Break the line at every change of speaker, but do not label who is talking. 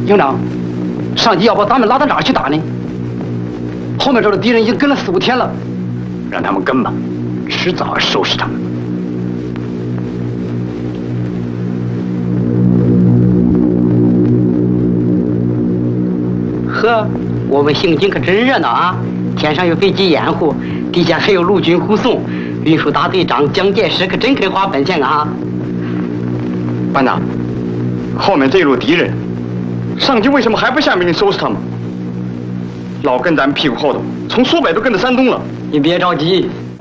营长，上级要把咱们拉到哪儿去打呢？后面这的敌人已经跟了4、5天了，
让他们跟吧，迟早要收拾他们。
呵，我们行军可真热闹啊！天上有飞机掩护，地下还有陆军护送，运输大队长蒋介石可真肯花本钱啊！
班长，后面这一路敌人，上级为什么还不下命令收拾他们？老跟咱们屁股后头，从苏北都跟到山东了。
你别着急，